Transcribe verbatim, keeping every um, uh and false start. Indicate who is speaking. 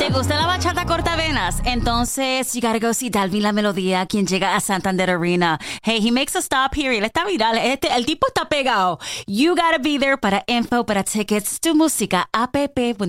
Speaker 1: gusta la bachata cortavenas? Entonces, you gotta go see Dalvin La Melodía, quien llega a Santander Arena. Hey, he makes a stop here. Él está viral. Este, el tipo está pegado. You gotta be there. Para info, para tickets, tu música, app.